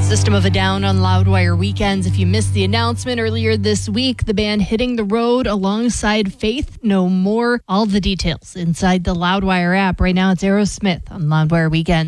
System of a Down on Loudwire weekends. If you missed the announcement earlier this week, the band hitting the road alongside Faith No More. All the details inside the Loudwire app. Right now it's Aerosmith on Loudwire weekends.